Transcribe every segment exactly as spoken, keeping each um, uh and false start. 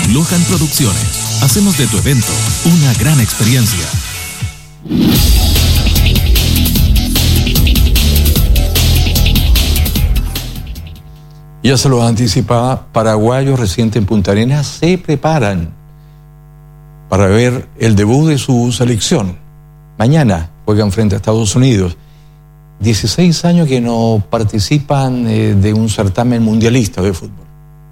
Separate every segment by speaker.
Speaker 1: Lohan Producciones. Hacemos de tu evento una gran experiencia.
Speaker 2: Ya se lo anticipaba, paraguayos residentes en Punta Arenas se preparan para ver el debut de su selección. Mañana juegan frente a Estados Unidos. dieciséis años que no participan eh, de un certamen mundialista de fútbol.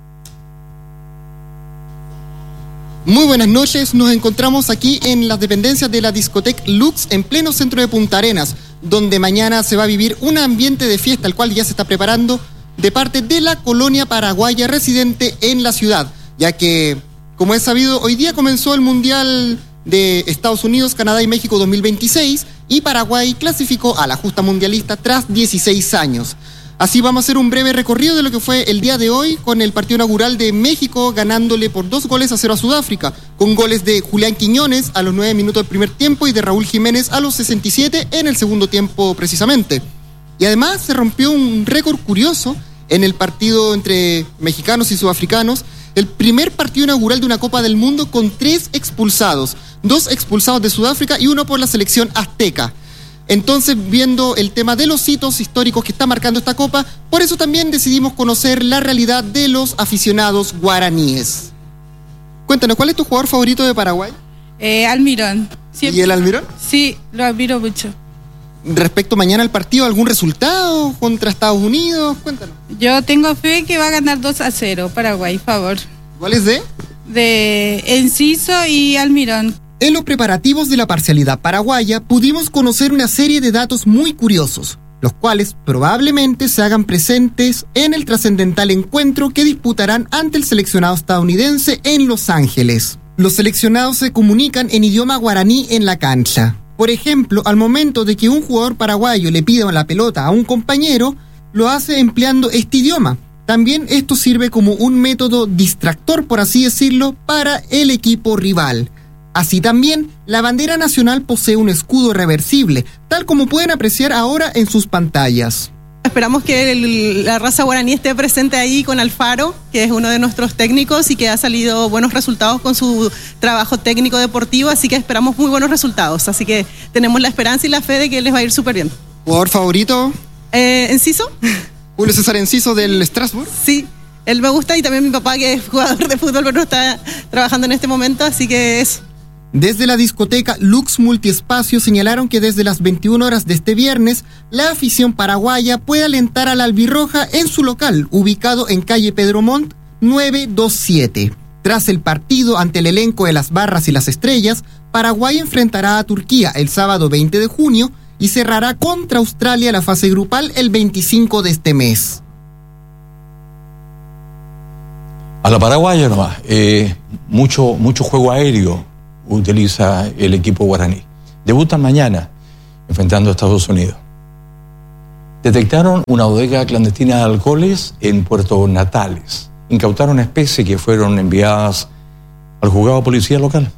Speaker 3: Muy buenas noches, nos encontramos aquí en las dependencias de la discoteca Lux en pleno centro de Punta Arenas, donde mañana se va a vivir un ambiente de fiesta, el cual ya se está preparando de parte de la colonia paraguaya residente en la ciudad, ya que, como es sabido, hoy día comenzó el Mundial de Estados Unidos, Canadá y México dos mil veintiséis y Paraguay clasificó a la justa mundialista tras dieciséis años. Así vamos a hacer un breve recorrido de lo que fue el día de hoy con el partido inaugural de México ganándole por dos goles a cero a Sudáfrica, con goles de Julián Quiñones a los nueve minutos del primer tiempo y de Raúl Jiménez a los sesenta y siete en el segundo tiempo precisamente. Y además se rompió un récord curioso en el partido entre mexicanos y sudafricanos, el primer partido inaugural de una Copa del Mundo con tres expulsados, dos expulsados de Sudáfrica y uno por la selección azteca. Entonces, viendo el tema de los hitos históricos que está marcando esta Copa, por eso también decidimos conocer la realidad de los aficionados guaraníes. Cuéntanos, ¿cuál es tu jugador favorito de Paraguay?
Speaker 4: Eh, Almirón.
Speaker 3: Siempre. ¿Y el Almirón?
Speaker 4: Sí, lo admiro mucho.
Speaker 3: Respecto mañana al partido, ¿algún resultado contra Estados Unidos? Cuéntanos.
Speaker 4: Yo tengo fe que va a ganar dos a cero Paraguay, favor.
Speaker 3: ¿Cuál es de?
Speaker 4: De Enciso y Almirón.
Speaker 3: En los preparativos de la parcialidad paraguaya pudimos conocer una serie de datos muy curiosos, los cuales probablemente se hagan presentes en el trascendental encuentro que disputarán ante el seleccionado estadounidense en Los Ángeles. Los seleccionados se comunican en idioma guaraní en la cancha. Por ejemplo, al momento de que un jugador paraguayo le pida la pelota a un compañero, lo hace empleando este idioma. También esto sirve como un método distractor, por así decirlo, para el equipo rival. Así también, la bandera nacional posee un escudo reversible, tal como pueden apreciar ahora en sus pantallas.
Speaker 5: Esperamos que el, la raza guaraní esté presente ahí con Alfaro, que es uno de nuestros técnicos y que ha salido buenos resultados con su trabajo técnico deportivo, así que esperamos muy buenos resultados. Así que tenemos la esperanza y la fe de que les va a ir súper bien.
Speaker 3: ¿Jugador favorito?
Speaker 5: Eh, ¿Enciso?
Speaker 3: Julio César Enciso del Strasbourg.
Speaker 5: Sí, él me gusta y también mi papá, que es jugador de fútbol, pero no está trabajando en este momento, así que eso.
Speaker 3: Desde la discoteca Lux Multiespacio señalaron que desde las veintiuna horas de este viernes, la afición paraguaya puede alentar a la albirroja en su local, ubicado en calle Pedro Montt novecientos veintisiete. Tras el partido ante el elenco de las Barras y las Estrellas, Paraguay enfrentará a Turquía el sábado veinte de junio y cerrará contra Australia la fase grupal el veinticinco de este mes.
Speaker 2: A la paraguaya nomás, eh, mucho, mucho juego aéreo utiliza el equipo guaraní. Debutan mañana enfrentando a Estados Unidos. Detectaron una bodega clandestina de alcoholes en Puerto Natales. Incautaron especies que fueron enviadas al juzgado de policía local.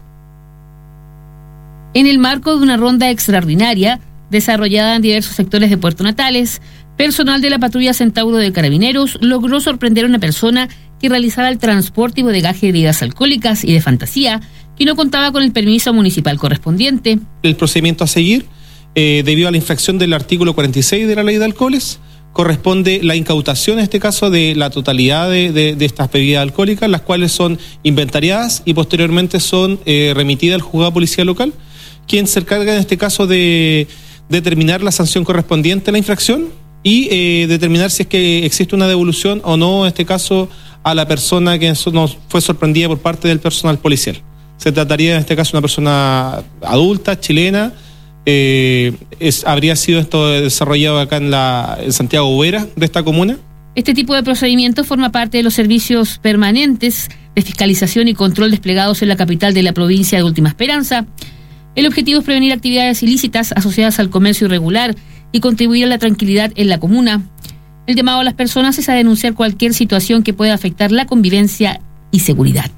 Speaker 6: En el marco de una ronda extraordinaria desarrollada en diversos sectores de Puerto Natales, personal de la patrulla Centauro de Carabineros logró sorprender a una persona que realizaba el transporte y bodegaje de bebidas alcohólicas y de fantasía, y no contaba con el permiso municipal correspondiente.
Speaker 7: El procedimiento a seguir, eh, debido a la infracción del artículo cuarenta y seis de la ley de alcoholes, corresponde la incautación, en este caso, de la totalidad de, de, de estas bebidas alcohólicas, las cuales son inventariadas y posteriormente son eh, remitidas al juzgado de policía local, quien se encarga, en este caso, de determinar la sanción correspondiente a la infracción y eh, determinar si es que existe una devolución o no, en este caso, a la persona que nos fue sorprendida por parte del personal policial. Se trataría en este caso de una persona adulta, chilena, eh, es, habría sido esto desarrollado acá en, la, en Santiago Ubera, de esta comuna.
Speaker 6: Este tipo de procedimiento forma parte de los servicios permanentes de fiscalización y control desplegados en la capital de la provincia de Última Esperanza. El objetivo es prevenir actividades ilícitas asociadas al comercio irregular y contribuir a la tranquilidad en la comuna. El llamado a las personas es a denunciar cualquier situación que pueda afectar la convivencia y seguridad.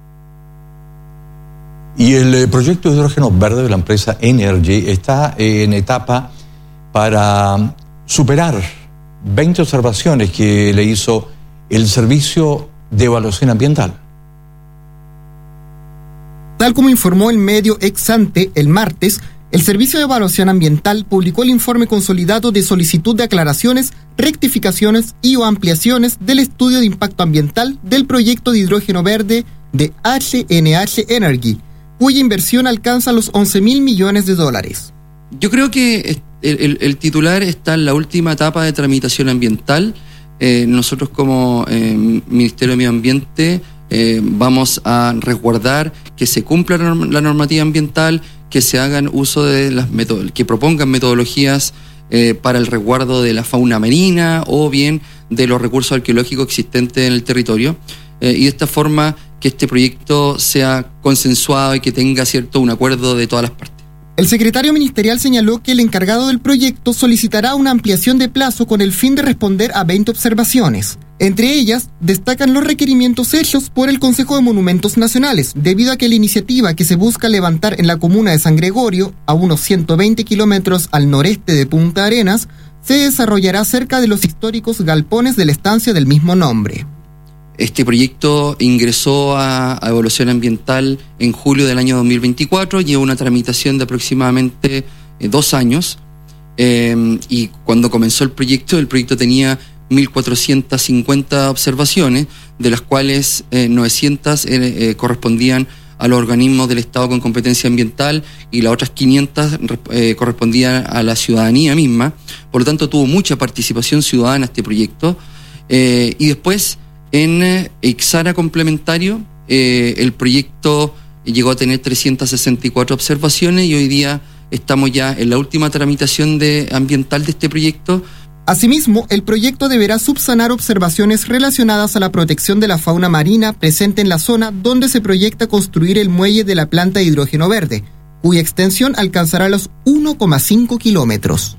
Speaker 2: Y el eh, proyecto de hidrógeno verde de la empresa Energy está eh, en etapa para superar veinte observaciones que le hizo el Servicio de Evaluación Ambiental.
Speaker 3: Tal como informó el medio Exante el martes, el Servicio de Evaluación Ambiental publicó el informe consolidado de solicitud de aclaraciones, rectificaciones y o ampliaciones del estudio de impacto ambiental del proyecto de hidrógeno verde de H N H Energy, cuya inversión alcanza los once mil millones de dólares.
Speaker 8: Yo creo que el, el, el titular está en la última etapa de tramitación ambiental. Eh, nosotros como eh, Ministerio de Medio Ambiente eh, vamos a resguardar que se cumpla la normativa ambiental, que se hagan uso de las metod- que propongan metodologías eh, para el resguardo de la fauna marina o bien de los recursos arqueológicos existentes en el territorio, eh, y de esta forma que este proyecto sea consensuado y que tenga cierto un acuerdo de todas las partes.
Speaker 3: El secretario ministerial señaló que el encargado del proyecto solicitará una ampliación de plazo con el fin de responder a veinte observaciones. Entre ellas, destacan los requerimientos hechos por el Consejo de Monumentos Nacionales, debido a que la iniciativa que se busca levantar en la comuna de San Gregorio, a unos ciento veinte kilómetros al noreste de Punta Arenas, se desarrollará cerca de los históricos galpones de la estancia del mismo nombre.
Speaker 8: Este proyecto ingresó a, a evaluación ambiental en julio del año dos mil veinticuatro, lleva una tramitación de aproximadamente eh, dos años, eh, y cuando comenzó el proyecto, el proyecto tenía mil cuatrocientas cincuenta observaciones, de las cuales eh, novecientas eh, eh, correspondían a los organismos del Estado con competencia ambiental y las otras quinientas eh, correspondían a la ciudadanía misma. Por lo tanto, tuvo mucha participación ciudadana este proyecto, eh, y después en Ixara complementario, eh, el proyecto llegó a tener trescientas sesenta y cuatro observaciones y hoy día estamos ya en la última tramitación de, ambiental de este proyecto.
Speaker 3: Asimismo, el proyecto deberá subsanar observaciones relacionadas a la protección de la fauna marina presente en la zona donde se proyecta construir el muelle de la planta de hidrógeno verde, cuya extensión alcanzará los uno coma cinco kilómetros.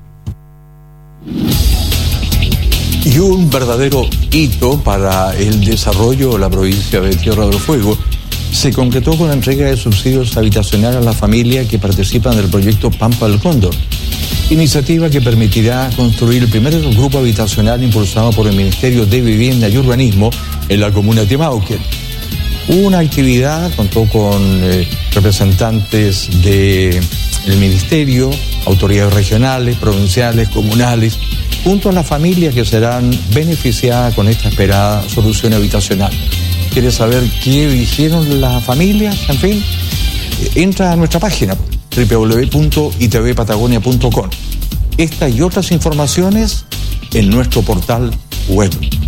Speaker 2: Y un verdadero hito para el desarrollo de la provincia de Tierra del Fuego se concretó con la entrega de subsidios habitacionales a las familias que participan del proyecto Pampa del Cóndor, iniciativa que permitirá construir el primer grupo habitacional impulsado por el Ministerio de Vivienda y Urbanismo en la comuna de Timauquén. Una actividad contó con eh, representantes del Ministerio, autoridades regionales, provinciales, comunales, junto a las familias que serán beneficiadas con esta esperada solución habitacional. ¿Quieres saber qué hicieron las familias? En fin, entra a nuestra página doble u doble u doble u punto i t v patagonia punto com. Esta y otras informaciones en nuestro portal web.